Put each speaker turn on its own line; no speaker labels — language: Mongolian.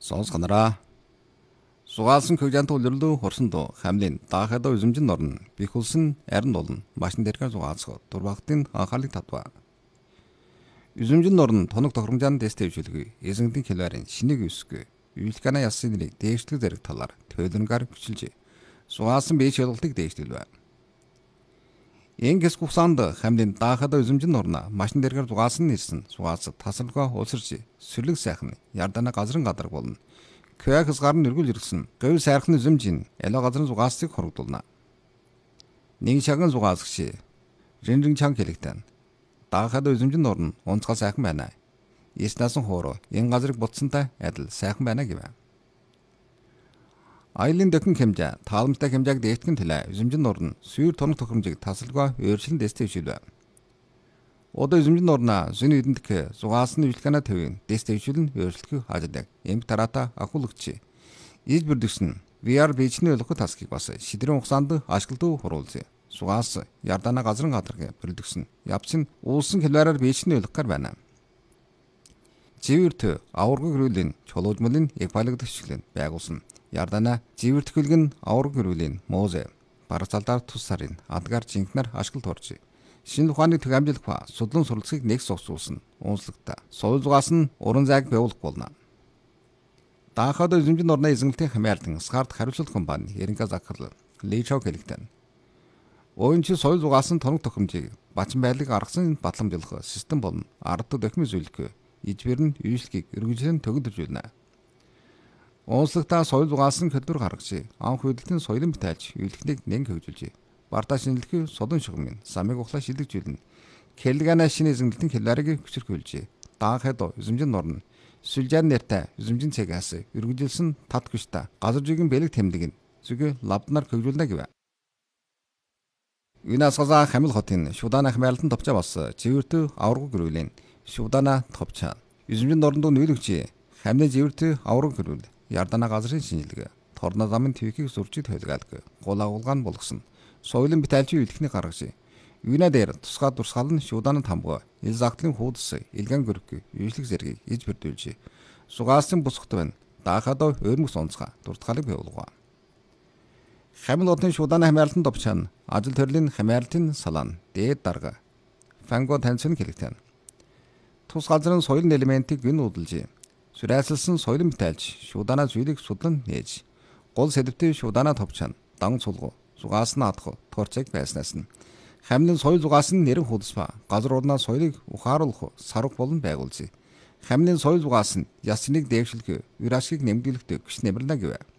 Сонсгонороо. Сугаалсан көжант үлрэлдүү хорсондоо хамлын даахадаа үзэмжин норн бихулсан арин болон машин дэргээр сугаалсах дурбагтын анхаарлыг татва. Үзэмжин норн тоног тохиромжаан дэстэй хвшүүлгүй эзэнгдийн хэлбэрийн шинийг үсгүй үйлкана ясын нэрийг дээшлэг зэрэг талаар төлөвлөнгөөр хүчилж сугаалсан бие шалгалтыг дээшлэлвэ. Энгээс гусанд хамлын даахадаа үзэмжин норна машин дэргээр сугаалсан нэрсэн сугаалсад тасалгаа улсарч сүрлэг сайхан ярдана газрын гадар болно. Квэ хязгаар нь эргүүл ирсэн говь сайрхан үзэмжин эло газрын сугаалсыг хорогдуулна. Нэг шаган сугаалсагч ринрин чанг хэлэгтэн даахадаа үзэмжин норн онцгой сайхан байна. Яснасан хоороо энэ газрыг бутсантай адил сайхан байна гэвэ. Айлын дэхэн хэмжээ тааламжтай хэмжээг дээтгэн төлөө үзэмжин норн сүйр тоног тохиромжийг тасалгаа өөрчлөн дэстэй хвшилвэ. Одоо үзэмжин норна зүүн эдэндх сугаалсан үйлкана төвийн дэстэй хвшилн өөрчлөх ажлыг эмх тараата ахуулагч иж бүрдгсэн VR бичний ойлгох тасгийг бас шидрийн хугацаанд ашигладаг хуруулж сугаалс ярдана газрын гадарг бүрдгсэн явцын уулсан хэлбэрээр бичний ойлгохоор байна. Живэрт аварга гэрүүлийн чулуужмалын эквалигдах шиглэн байгуулсан ярдана живэрт хөлгөн аварга гэрүүлийн муузе бараг залдаар тус сарын адгаар жинхнэр ашиглалт орж шинэ ухааны төг амжилт ба судлан суралцахыг нэг согсуулсан уунслагта соёл зугаас нь уран зайг буулгах болно. Даахадаа үзэмжин норны эзэмлэлтийн хамаарлан скарт хариуцлага компани Эренга захирал Личо хэлэгтэн. Ойнч соёл зугаас нь тоног тохиромжийг бачин байдлыг аргасан батламжлах систем болон ард документ зөвлөх ижбэр нь үйлчлэгийг өргөжлөн төгөлдөжүүлнэ. Уунслагта соёл зугаас нь хөдөлгөөр гаргаж анх хөдөлтийн соёлын битэлж үйлчлэгийг нэн хөгжүүлж Барта шинэлэх содон шугамын самыг ухлаа шилэгжүүлнэ. Келгана шинэ эзэмлэлтийн хэлбэрийг хүчрхүүлж даахадаа үзэмжин норн сүлжаан нэртэй үзэмжин цэгээс өргөжлсөн тат хүчтэй газар зүгийн бэлэг тэмдэг нь зүг лабнаар хөгжүүлнэ гэвэ. Юнасгазаа хамил хотын шудана хамаарлалтан товчоо бас живэрт аварга гэрүүлийн шудана товчоо үзэмжин норнд нүүлэгч хамлын живэрт аварга гэрүүл ярдана газрын шинжилгээ торно замын твикийг сурчид төлгөөлг гол агуулгаан болгосон соёлын битэлжийн үйлхний гаргаж юуна дээр тусгай дурсгал нь шуудаан тамга ил загтлын хуудас илгэн гөрөг үйлчлэг зэргийг иж бүрдүүлж сугаалсан бусгт байна даахадаа өөрмөс онцгой дуртгалыг буулгав. Хамил хотын шуудаан хамаарлалтан товчоо ажил төрлийн хамаарлалтын салаан дээд дарга фанго танцын хэлэгтэн. Тус газрын соёлын элементийг гин удалж сүрээсэлсэн соёлын битэлж шуудаана зүйлийг судлан нээж гол сэдвтийн шуудаана товчоо дан цулгуу сугаас нь адах тохирцыг байснаас нь хамлын соёл зугаас нь нэрэн худас ба газар урнаа соёлыг ухааруулах сарг болон байгуулж хамлын соёл зугаас нь ясцныг дэвшилг вирашгийг нэмэгдүүлэх гэж нэмэрлэнэ гэвэ.